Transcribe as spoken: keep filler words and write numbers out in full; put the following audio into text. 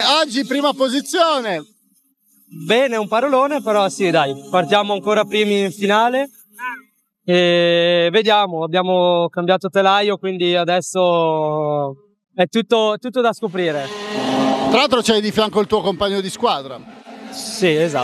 Oggi prima posizione. Bene, un parolone, però sì, dai, partiamo ancora primi in finale e vediamo, abbiamo cambiato telaio, quindi adesso è tutto, tutto da scoprire. Tra l'altro c'hai di fianco il tuo compagno di squadra. Sì, esatto.